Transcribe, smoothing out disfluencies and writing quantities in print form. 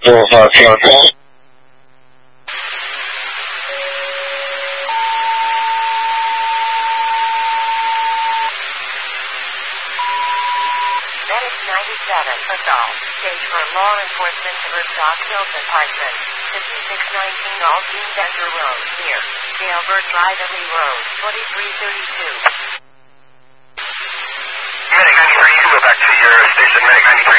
554. Medic 97, assault. Stage for law enforcement to Woodstock Hills Apartment. 5619 Aldine Bender Road, near Dalebert Drive, Lee Road, 2332. Medic 93, you can go back to your station, Medic 93.